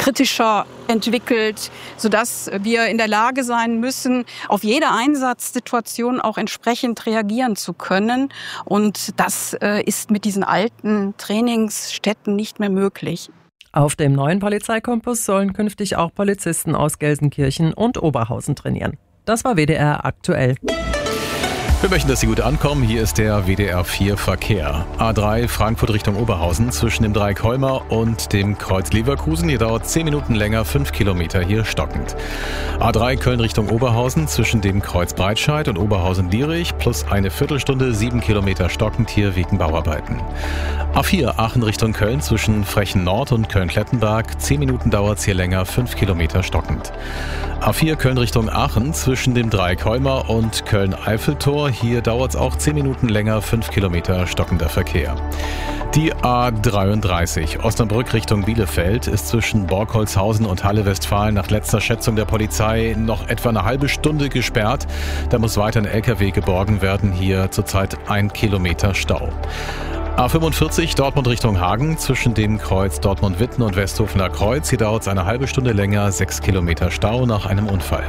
kritischer entwickelt, sodass wir in der Lage sein müssen, auf jede Einsatzsituation auch entsprechend reagieren zu können. Und das ist mit diesen alten Trainingsstätten nicht mehr möglich. Auf dem neuen Polizeikompus sollen künftig auch Polizisten aus Gelsenkirchen und Oberhausen trainieren. Das war WDR aktuell. Wir möchten, dass Sie gut ankommen. Hier ist der WDR 4 Verkehr. A3 Frankfurt Richtung Oberhausen zwischen dem Dreieck Holmer und dem Kreuz Leverkusen. Hier dauert 10 Minuten länger, 5 Kilometer hier stockend. A3 Köln Richtung Oberhausen zwischen dem Kreuz Breitscheid und Oberhausen-Lierich plus eine Viertelstunde, 7 Kilometer stockend hier wegen Bauarbeiten. A4 Aachen Richtung Köln zwischen Frechen Nord und Köln-Klettenberg. 10 Minuten dauert es hier länger, 5 Kilometer stockend. A4 Köln Richtung Aachen zwischen dem Dreieck Holmer und Köln-Eiffeltor. Hier dauert es auch 10 Minuten länger, 5 Kilometer stockender Verkehr. Die A33 Osnabrück Richtung Bielefeld ist zwischen Borkholzhausen und Halle-Westfalen nach letzter Schätzung der Polizei noch etwa eine halbe Stunde gesperrt. Da muss weiter ein LKW geborgen werden. Hier zurzeit 1 Kilometer Stau. A45 Dortmund Richtung Hagen zwischen dem Kreuz Dortmund-Witten und Westhofener Kreuz. Hier dauert es eine halbe Stunde länger, 6 Kilometer Stau nach einem Unfall.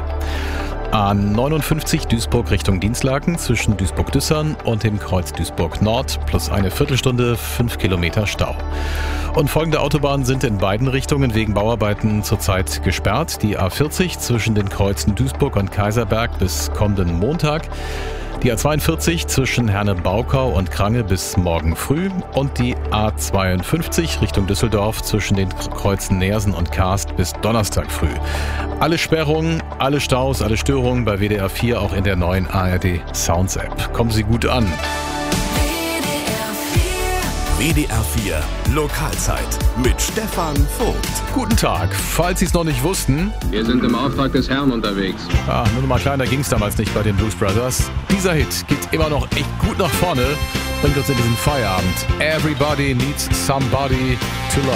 A59 Duisburg Richtung Dinslaken zwischen Duisburg-Düssern und dem Kreuz Duisburg-Nord plus eine Viertelstunde, 5 Kilometer Stau. Und folgende Autobahnen sind in beiden Richtungen wegen Bauarbeiten zurzeit gesperrt. Die A40 zwischen den Kreuzen Duisburg und Kaiserberg bis kommenden Montag. Die A42 zwischen Herne-Baukau und Krange bis morgen früh und die A52 Richtung Düsseldorf zwischen den Kreuzen Neersen und Karst bis Donnerstag früh. Alle Sperrungen, alle Staus, alle Störungen bei WDR 4 auch in der neuen ARD Sounds App. Kommen Sie gut an. WDR 4 Lokalzeit mit Stefan Vogt. Guten Tag. Falls Sie es noch nicht wussten, wir sind im Auftrag des Herrn unterwegs. Nur noch mal kleiner ging es damals nicht bei den Blues Brothers. Dieser Hit geht immer noch echt gut nach vorne, bringt uns in diesen Feierabend. Everybody needs somebody to love.